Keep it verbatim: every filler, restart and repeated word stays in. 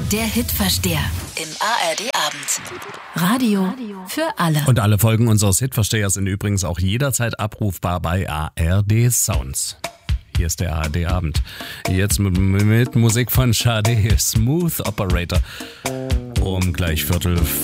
Der Hitversteher im A R D-Abend. Radio für alle. Und alle Folgen unseres Hitverstehers sind übrigens auch jederzeit abrufbar bei A R D Sounds. Hier ist der A R D-Abend. Jetzt mit, mit Musik von Sade, Smooth Operator. Um gleich Viertel